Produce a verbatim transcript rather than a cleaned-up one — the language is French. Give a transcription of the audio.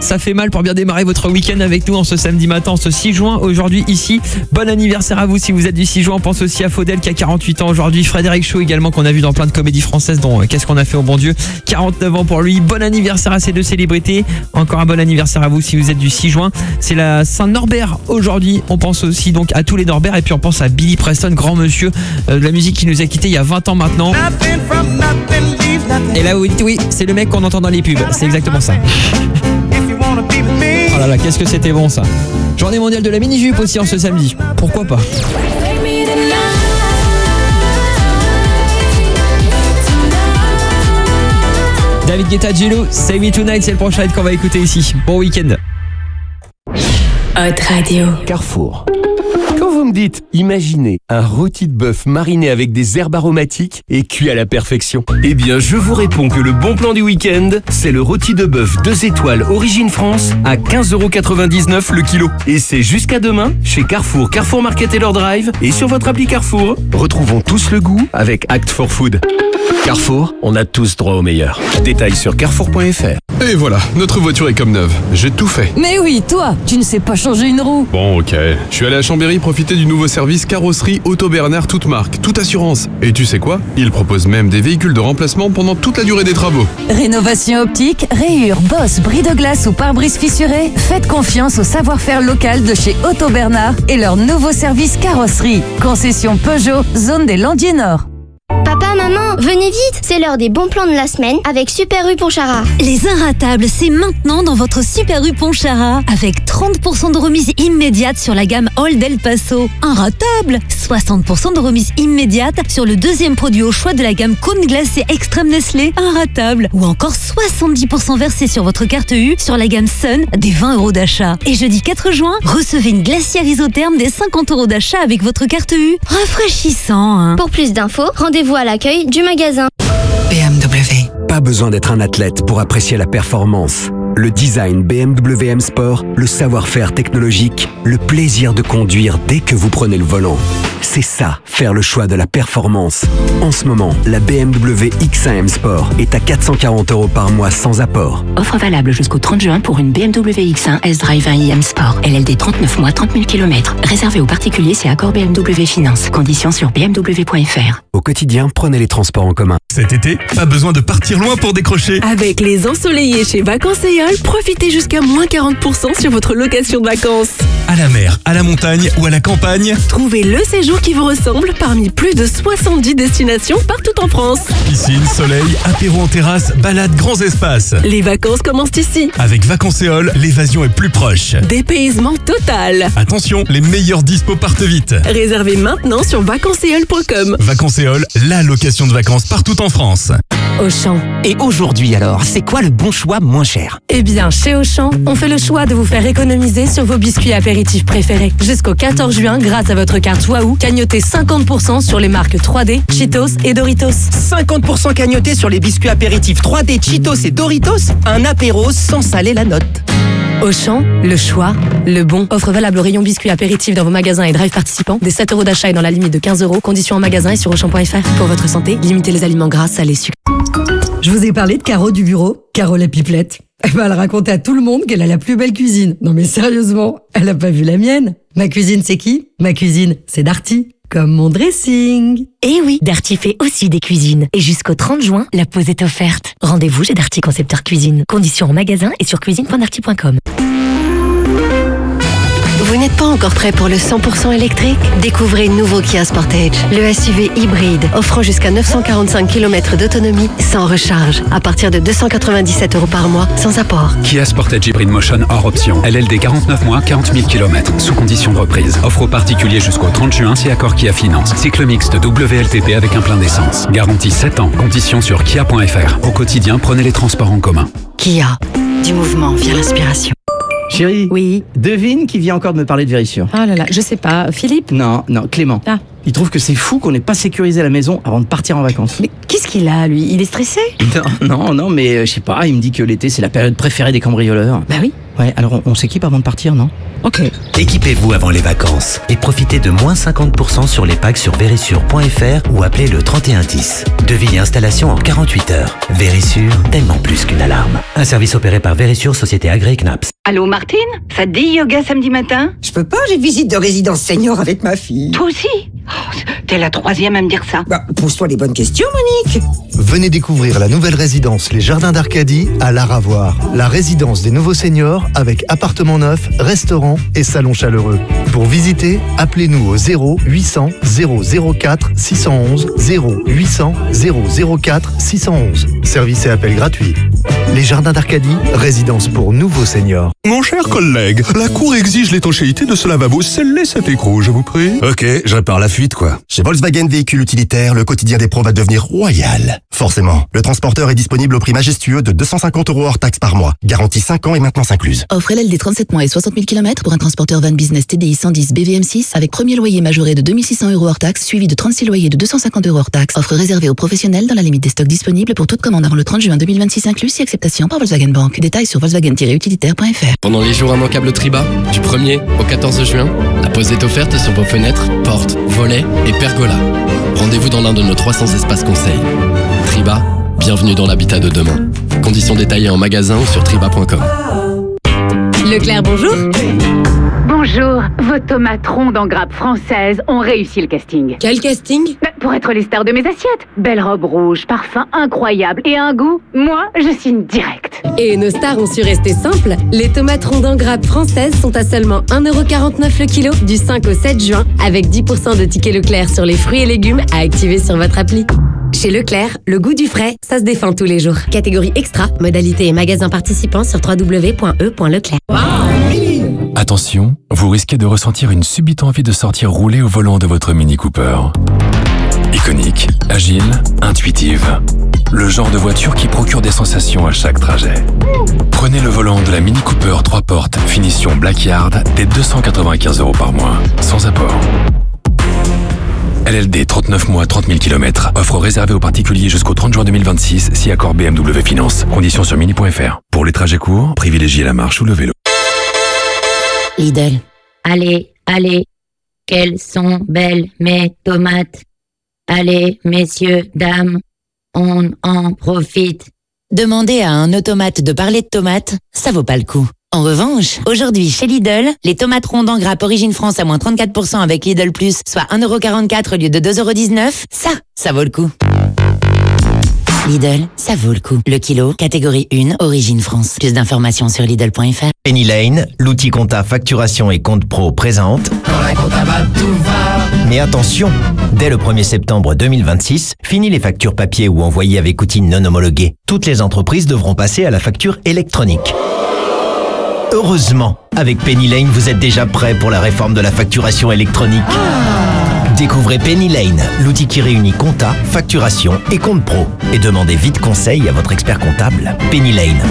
Ça fait mal pour bien démarrer votre week-end avec nous en ce samedi matin, ce six juin. Aujourd'hui, ici, bon anniversaire à vous si vous êtes du six juin. On pense aussi à Faudel qui a quarante-huit ans aujourd'hui. Frédéric Shaw également qu'on a vu dans plein de comédies françaises dont euh, Qu'est-ce qu'on a fait au bon Dieu. quarante-neuf ans pour lui. Bon anniversaire à ces deux célébrités. Encore un bon anniversaire à vous si vous êtes du six juin. C'est la Saint-Norbert aujourd'hui. On pense aussi donc à tous les Norbert et puis on pense à Billy Preston, grand monsieur euh, de la musique qui nous a quittés il y a vingt ans maintenant. Et là vous dites oui, c'est le mec qu'on entend dans les pubs. C'est exactement ça. Oh là là, qu'est-ce que c'était bon ça. Journée mondiale de la mini-jupe aussi en ce samedi. Pourquoi pas. David Guetta, Gillo, Save Me Tonight, c'est le prochain hit qu'on va écouter ici. Bon week-end. Hot Radio. Carrefour. Quand vous me dites, imaginez un rôti de bœuf mariné avec des herbes aromatiques et cuit à la perfection, eh bien je vous réponds que le bon plan du week-end, c'est le rôti de bœuf deux étoiles Origine France à quinze euros quatre-vingt-dix-neuf le kilo. Et c'est jusqu'à demain chez Carrefour, Carrefour Market et leur Drive et sur votre appli Carrefour. Retrouvons tous le goût avec Act for Food. Carrefour, on a tous droit au meilleur. Détails sur carrefour point f r. Et voilà, notre voiture est comme neuve. J'ai tout fait. Mais oui, toi, tu ne sais pas changer une roue. Bon, ok. Je suis allé à Chambéry profiter du nouveau service carrosserie Auto Bernard toute marque, toute assurance. Et tu sais quoi? Ils proposent même des véhicules de remplacement pendant toute la durée des travaux. Rénovation optique, rayures, bosses, bris de glace ou pare-brise fissurés. Faites confiance au savoir-faire local de chez Auto Bernard et leur nouveau service carrosserie. Concession Peugeot, zone des Landiers Nord. Papa, maman, venez vite, c'est l'heure des bons plans de la semaine avec Super U Pontcharra. Les Inratables, c'est maintenant dans votre Super U Pontcharra avec trente pour cent de remise immédiate sur la gamme Old El Paso. Inratable, soixante pour cent de remise immédiate sur le deuxième produit au choix de la gamme Cône glacé extrême Nestlé. Inratable. Ou encore soixante-dix pour cent versé sur votre carte U sur la gamme Sun des vingt euros d'achat. Et jeudi quatre juin, recevez une glacière isotherme des cinquante euros d'achat avec votre carte U. Rafraîchissant, hein. Pour plus d'infos, rendez-vous à l'accueil du magasin. B M W. Pas besoin d'être un athlète pour apprécier la performance. Le design B M W M Sport, le savoir-faire technologique, le plaisir de conduire dès que vous prenez le volant. C'est ça, faire le choix de la performance. En ce moment, la B M W X un M Sport est à quatre cent quarante euros par mois sans apport. Offre valable jusqu'au trente juin pour une B M W X un S-Drive un i M Sport. L L D trente-neuf mois, trente mille kilomètres. Réservé aux particuliers, c'est accord B M W Finance. Conditions sur b m w point f r. Au quotidien, prenez les transports en commun. Cet été, pas besoin de partir loin pour décrocher. Avec les ensoleillés chez Vacances Aeol, profitez jusqu'à moins quarante pour cent sur votre location de vacances. À la mer, à la montagne ou à la campagne, trouvez le séjour qui vous ressemble parmi plus de soixante-dix destinations partout en France. Piscine, soleil, apéro en terrasse, balade, grands espaces. Les vacances commencent ici. Avec Vacances Aeol, l'évasion est plus proche. Dépaysement total. Attention, les meilleurs dispos partent vite. Réservez maintenant sur vacances aeol point com. Vacances Aeol, la location de vacances partout en France. Auchan. Et aujourd'hui alors, c'est quoi le bon choix moins cher? Eh bien, chez Auchan, on fait le choix de vous faire économiser sur vos biscuits apéritifs préférés. Jusqu'au quatorze juin, grâce à votre carte Wahoo, cagnotez cinquante pour cent sur les marques trois D, Cheetos et Doritos. cinquante pour cent cagnotés sur les biscuits apéritifs trois D, Cheetos et Doritos. Un apéro sans saler la note. Auchan, le choix, le bon. Offre valable au rayon biscuits apéritifs dans vos magasins et drive participants. Des sept euros d'achat et dans la limite de quinze euros. Conditions en magasin et sur auchan point f r. Pour votre santé, limitez les aliments gras, salés, sucrés. Je vous ai parlé de Caro du bureau, Caro la pipelette. Eh ben, elle racontait à tout le monde qu'elle a la plus belle cuisine. Non mais sérieusement, elle a pas vu la mienne. Ma cuisine, c'est qui? Ma cuisine, c'est Darty. Comme mon dressing. Eh oui, Darty fait aussi des cuisines. Et jusqu'au trente juin, la pause est offerte. Rendez-vous chez Darty Concepteur Cuisine. Conditions en magasin et sur cuisine point darty point com. Vous n'êtes pas encore prêt pour le cent pour cent électrique? Découvrez le nouveau Kia Sportage, le S U V hybride, offrant jusqu'à neuf cent quarante-cinq kilomètres d'autonomie sans recharge, à partir de deux cent quatre-vingt-dix-sept euros par mois, sans apport. Kia Sportage Hybrid Motion hors option. L L D quarante-neuf mois, quarante mille kilomètres, sous condition de reprise. Offre aux particuliers jusqu'au trente juin, si accord Kia Finance. Cycle mixte W L T P avec un plein d'essence. Garantie sept ans. Conditions sur kia point f r. Au quotidien, prenez les transports en commun. Kia, du mouvement via l'inspiration. Chérie, oui. Devine qui vient encore de me parler de Vérissure. Ah là là, je sais pas. Philippe? Non, non, Clément. Ah. Il trouve que c'est fou qu'on n'ait pas sécurisé la maison avant de partir en vacances. Mais qu'est-ce qu'il a, lui? Il est stressé? Non, non, non, mais euh, je sais pas, il me dit que l'été c'est la période préférée des cambrioleurs. Bah oui. Ouais, alors on, on s'équipe avant de partir, non? Ok. Équipez-vous avant les vacances et profitez de moins cinquante pour cent sur les packs sur Verisure point F R ou appelez le trente et un dix. Devis et installation en quarante-huit heures. Verisure, tellement plus qu'une alarme. Un service opéré par Verisure, société agréée C N A P S. Allô Martine? Ça te dit yoga samedi matin? Je peux pas, j'ai une visite de résidence senior avec ma fille. Toi aussi? Oh, t'es la troisième à me dire ça. Bah, pose-toi les bonnes questions, Monique. Venez découvrir la nouvelle résidence Les Jardins d'Arcadie à Laravoir. La résidence des nouveaux seniors avec appartement neuf, restaurant et salon chaleureux. Pour visiter, appelez-nous au zéro huit cents zéro zéro quatre six cent onze, zéro huit cents zéro zéro quatre six cent onze. Service et appel gratuit. Les Jardins d'Arcadie, résidence pour nouveaux seniors. Mon cher collègue, la Cour exige l'étanchéité de ce lavabo. Scellez cet écrou, je vous prie. Ok, je répare la fuite, quoi. Chez Volkswagen Véhicules Utilitaires, le quotidien des pros va devenir royal. Forcément, le transporteur est disponible au prix majestueux de deux cent cinquante euros hors taxe par mois. Garantie cinq ans et maintenance incluse. Offre L L D trente-sept mois et soixante mille kilomètres pour un transporteur van business T D I cent dix B V M six avec premier loyer majoré de deux mille six cents euros hors taxe, suivi de trente-six loyers de deux cent cinquante euros hors taxe. Offre réservée aux professionnels dans la limite des stocks disponibles pour toute commande avant le trente juin deux mille vingt-six inclus, si acceptation par Volkswagen Bank. Détails sur volkswagen tiret utilitaire point F R. Pendant les jours immanquables Triba, du premier au quatorze juin, la pause est offerte sur vos fenêtres, portes, volets et pergolas. Rendez-vous dans l'un de nos trois cents espaces conseils. Triba, bienvenue dans l'habitat de demain. Conditions détaillées en magasin ou sur triba point com. Leclerc, bonjour. Bonjour, vos tomates rondes en grappe française ont réussi le casting. Quel casting? Bah, pour être les stars de mes assiettes. Belle robe rouge, parfum incroyable et un goût, moi, je signe direct. Et nos stars ont su rester simples. Les tomates rondes en grappe françaises sont à seulement un euro quarante-neuf le kilo du cinq au sept juin, avec dix pour cent de tickets Leclerc sur les fruits et légumes à activer sur votre appli. Chez Leclerc, le goût du frais, ça se défend tous les jours. Catégorie extra, modalité et magasin participants sur w w w point e point leclerc. Attention, vous risquez de ressentir une subite envie de sortir rouler au volant de votre Mini Cooper. Iconique, agile, intuitive. Le genre de voiture qui procure des sensations à chaque trajet. Prenez le volant de la Mini Cooper trois portes, finition Blackyard, dès deux cent quatre-vingt-quinze euros par mois, sans apport. L L D trente-neuf mois, trente mille kilomètres. Offre réservée aux particuliers jusqu'au trente juin deux mille vingt-six, si accord B M W Finance. Conditions sur mini point F R. Pour les trajets courts, privilégiez la marche ou le vélo. Lidl. Allez, allez, quelles sont belles mes tomates. Allez, messieurs, dames, on en profite. Demander à un automate de parler de tomates, ça vaut pas le coup. En revanche, aujourd'hui chez Lidl, les tomates rondes en grappe Origine France à moins trente-quatre pour cent avec Lidl Plus, soit un euro quarante-quatre au lieu de deux euros dix-neuf, ça, ça vaut le coup. Lidl, ça vaut le coup. Le kilo, catégorie un, Origine France. Plus d'informations sur Lidl point F R. Penny Lane, l'outil compta facturation et compte pro présente. Quand la compta va, tout va. Mais attention, dès le premier septembre deux mille vingt-six, fini les factures papier ou envoyées avec outils non homologués. Toutes les entreprises devront passer à la facture électronique. Heureusement, avec Penny Lane, vous êtes déjà prêt pour la réforme de la facturation électronique. Découvrez Penny Lane, l'outil qui réunit compta, facturation et compte pro. Et demandez vite conseil à votre expert comptable. Penny Lane,